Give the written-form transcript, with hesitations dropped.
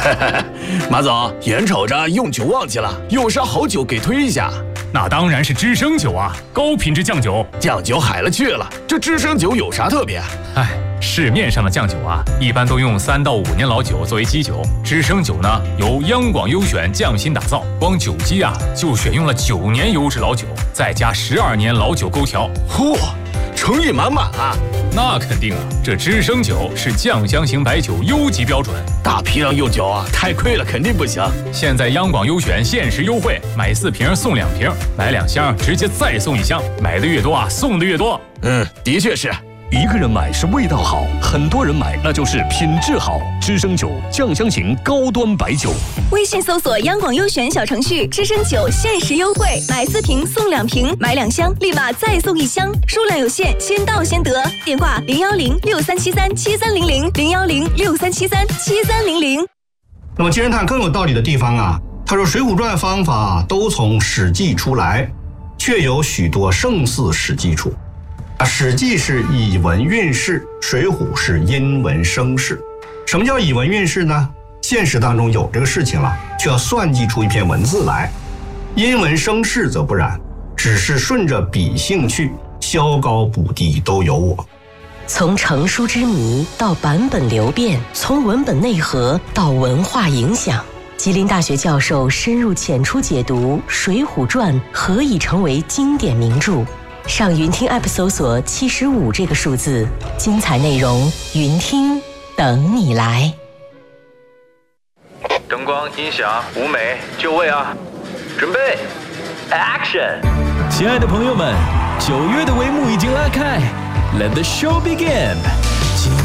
马总，眼瞅着用酒旺季了，有啥好酒给推一下？ 那当然是知升酒啊，高品质酱酒。 酱酒海了去了，这知升酒有啥特别？ 市面上的酱酒啊，一般都用3到5年老酒作为基酒，知升酒呢由央广优选匠心打造，光酒基啊就选用了9年优质老酒，再加12年老酒勾调。 嚯，诚意满满啊！ 那肯定啊，这知升酒是酱香型白酒优级标准， 大批量用酒啊，太亏了，肯定不行。 现在央广优选限时优惠，买4瓶送2瓶，买2箱直接再送1箱，买的越多啊，送的越多。 的确是。 一个人买是味道好，很多人买那就是品质好。知升酒酱香型高端白酒， 微信搜索央广优选小程序，知升酒限时优惠，买4瓶送2瓶，买2箱立马再送1箱，数量有限，先到先得。电话01063737300，01063737300。 那么金人探更有道理的地方啊，他说《水浒传》方法都从《史记》出来，却有许多胜似《史记》处。《史记》是以文运事，《水浒》是因文生事。什么叫以文运事呢？现实当中有这个事情了，却要算计出一篇文字来。因文生事则不然，只是顺着笔性去，削高补低都有我。 从成书之谜到版本流变，从文本内核到文化影响，吉林大学教授深入浅出解读《水浒传》何以成为经典名著。上云听 App 搜索75这个数字，精彩内容云听等你来。 灯光、音响、舞美，就位啊！准备 ，Action！ 亲爱的朋友们，9月的帷幕已经拉开 ，Let the show begin！